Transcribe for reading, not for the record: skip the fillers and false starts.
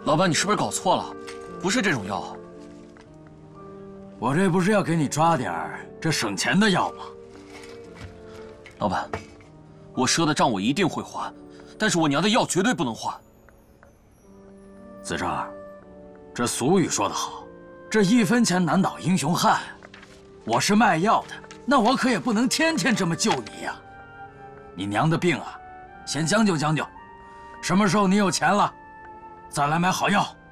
老板，你是不是搞错了？不是这种药。 我这不是要给你抓点这省钱的药吗？ 老板，我赊的账我一定会还，但是我娘的药绝对不能换。 子正儿，这俗语说得好，这1分钱难倒英雄汉。我是卖药的，那我可也不能天天这么救你呀。你娘的病啊，先将就将就，什么时候你有钱了，再来买好药。